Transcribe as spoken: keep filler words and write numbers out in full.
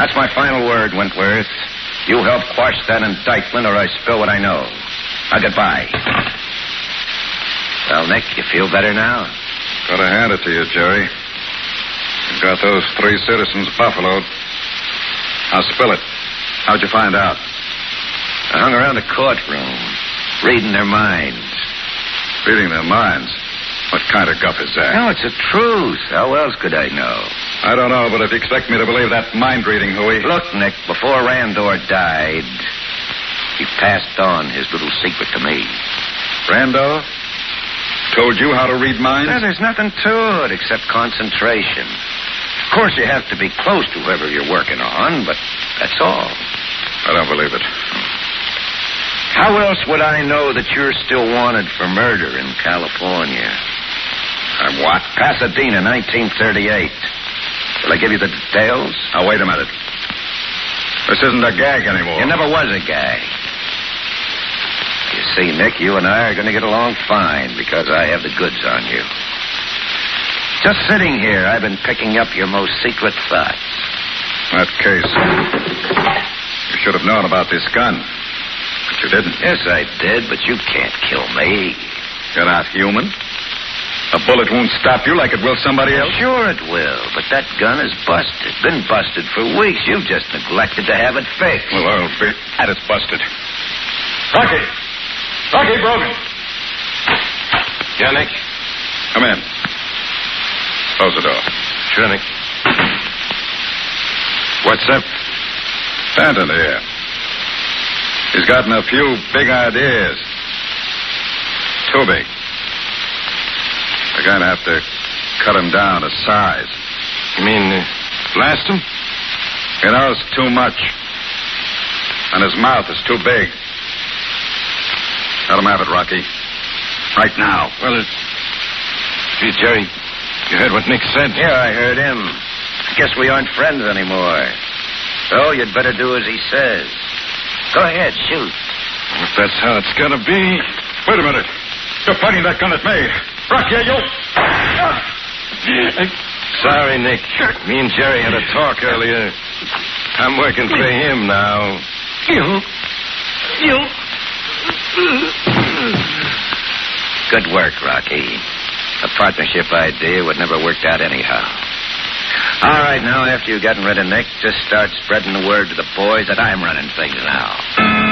That's my final word, Wentworth. You help quash that indictment or I spill what I know. Now, goodbye. Well, Nick, you feel better now? Gotta hand it to you, Jerry. You've got those three citizens buffaloed. Now, spill it. How'd you find out? I hung around the courtroom, reading their minds. Reading their minds? What kind of guff is that? No, it's the truth. How else could I know? I don't know, but if you expect me to believe that mind-reading, Huey... Look, Nick, before Randor died, he passed on his little secret to me. Randor? Told you how to read minds? Well, there's nothing to it except concentration. Of course, you have to be close to whoever you're working on, but that's all. I don't believe it. How else would I know that you're still wanted for murder in California? I'm what? Pasadena, nineteen thirty-eight. Will I give you the details? Now, wait a minute. This isn't a gag anymore. It never was a gag. You see, Nick, you and I are going to get along fine because I have the goods on you. Just sitting here, I've been picking up your most secret thoughts. In that case, you should have known about this gun. But you didn't. Yes, I did, but you can't kill me. You're not human. A bullet won't stop you like it will somebody else. Sure it will, but that gun is busted. Been busted for weeks. You've just neglected to have it fixed. Well, I'll be at it's busted. Rocky! Rocky Brogan! Yeah, Nick? Come in. Close the door. Sure, Nick. What's up? Stanton here. He's gotten a few big ideas. Too big. They're going to have to cut him down to size. You mean uh, blast him? He knows too much. And his mouth is too big. Let him have it, Rocky. Right now. Well, it... Gee, Jerry, you heard what Nick said? Yeah, I heard him. I guess we aren't friends anymore. So you'd better do as he says. Go ahead, shoot. If that's how it's going to be... Wait a minute. You're pointing that gun at me. Rocky, you... Sorry, Nick. Me and Jerry had a talk earlier. I'm working for him now. You... You... Good work, Rocky. A partnership idea would never worked out anyhow. All right, now, after you've gotten rid of Nick, just start spreading the word to the boys that I'm running things now.